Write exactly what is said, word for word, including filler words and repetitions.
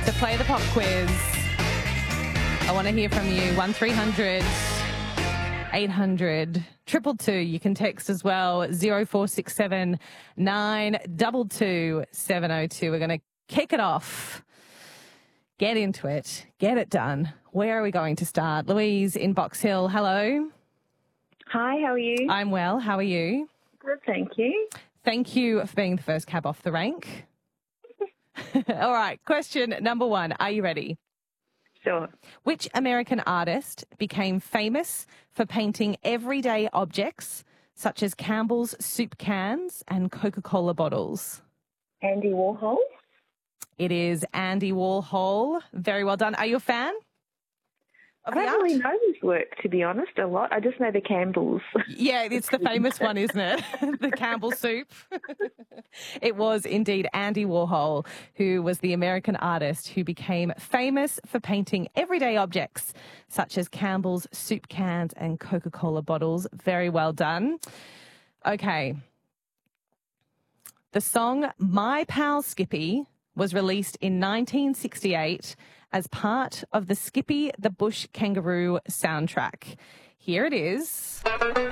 to play the pop quiz. I want to hear from you. one three hundred eight hundred two two two. You can text as well. zero four six seven nine two two seven zero two. We're going to kick it off. Get into it. Get it done. Where are we going to start? Louise in Box Hill. Hello. Hi, how are you? I'm well. How are you? Good, thank you. Thank you for being the first cab off the rank. All right. Question number one. Are you ready? Sure. Which American artist became famous for painting everyday objects such as Campbell's soup cans and Coca-Cola bottles? Andy Warhol? It is Andy Warhol. Very well done. Are you a fan of I the don't art? really know his work, to be honest, a lot. I just know the Campbells. Yeah, it's the famous one, isn't it? The Campbell soup. It was indeed Andy Warhol, who was the American artist who became famous for painting everyday objects such as Campbell's soup cans and Coca-Cola bottles. Very well done. Okay. The song My Pal Skippy was released in nineteen sixty-eight as part of the Skippy the Bush Kangaroo soundtrack. Here it is.